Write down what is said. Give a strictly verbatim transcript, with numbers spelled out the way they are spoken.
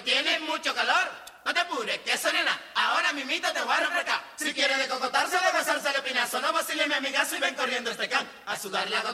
tienes mucho calor. No te apures, que eso nena, ahora mimito te voy a refrescar. Si quieres de cocotarse, de besarse de pinazo, no vacile mi amigazo y ven corriendo este can. A sudar la gota.